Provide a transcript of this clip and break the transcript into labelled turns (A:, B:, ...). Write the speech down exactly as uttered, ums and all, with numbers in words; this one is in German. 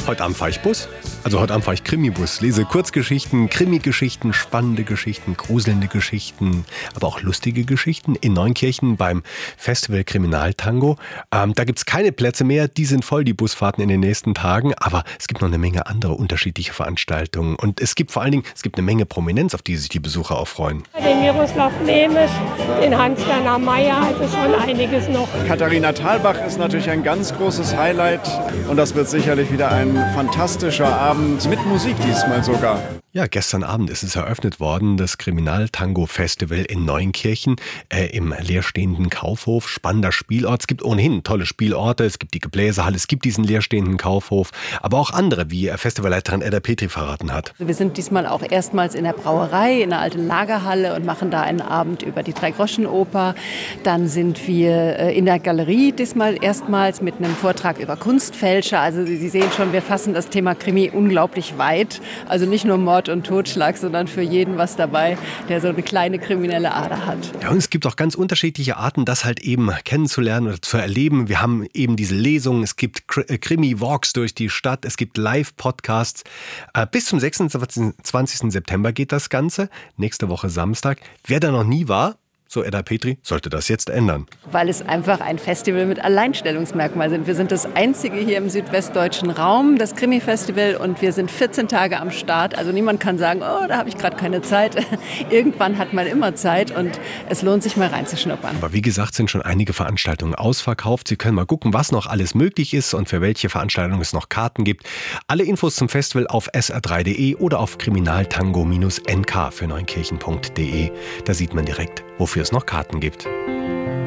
A: Heute Abend fahre ich Bus. Also heute Abend fahre ich Krimi-Bus. Lese Kurzgeschichten, Krimi-Geschichten, spannende Geschichten, gruselnde Geschichten, aber auch lustige Geschichten in Neunkirchen beim Festival Kriminaltango. Ähm, da gibt es keine Plätze mehr. Die sind voll, die Busfahrten in den nächsten Tagen. Aber es gibt noch eine Menge andere unterschiedliche Veranstaltungen. Und es gibt vor allen Dingen, es gibt eine Menge Prominenz, auf die sich die Besucher auch freuen.
B: Den Miroslav Nemisch, den Hans-Werner Meyer, also schon einiges noch.
C: Katharina Thalbach ist natürlich ein ganz großes Highlight. Und das wird sicherlich wieder ein fantastischer Abend mit Musik diesmal sogar.
A: Ja, gestern Abend ist es eröffnet worden, das Kriminaltango-Festival in Neunkirchen äh, im leerstehenden Kaufhof. Spannender Spielort. Es gibt ohnehin tolle Spielorte. Es gibt die Gebläsehalle, es gibt diesen leerstehenden Kaufhof, aber auch andere, wie Festivalleiterin Edda Petri verraten hat.
D: Wir sind diesmal auch erstmals in der Brauerei, in der alten Lagerhalle und machen da einen Abend über die Drei-Groschen-Oper. Dann sind wir in der Galerie diesmal erstmals mit einem Vortrag über Kunstfälscher. Also Sie sehen schon, wir fassen das Thema Krimi unglaublich weit. Also nicht nur Mord und Totschlag, sondern für jeden was dabei, der so eine kleine kriminelle Ader hat.
A: Ja, und es gibt auch ganz unterschiedliche Arten, das halt eben kennenzulernen oder zu erleben. Wir haben eben diese Lesungen, es gibt Krimi-Walks durch die Stadt, es gibt Live-Podcasts. Bis zum sechsundzwanzigsten September geht das Ganze, nächste Woche Samstag. Wer da noch nie war, so Edda Petri, sollte das jetzt ändern.
D: Weil es einfach ein Festival mit Alleinstellungsmerkmal sind. Wir sind das einzige hier im südwestdeutschen Raum, das Krimi-Festival, und wir sind vierzehn Tage am Start. Also niemand kann sagen, oh, da habe ich gerade keine Zeit. Irgendwann hat man immer Zeit und es lohnt sich mal reinzuschnuppern.
A: Aber wie gesagt, sind schon einige Veranstaltungen ausverkauft. Sie können mal gucken, was noch alles möglich ist und für welche Veranstaltungen es noch Karten gibt. Alle Infos zum Festival auf s r drei punkt d e oder auf kriminaltango Bindestrich n k für neunkirchen punkt d e. Da sieht man direkt, wofür es noch Karten gibt.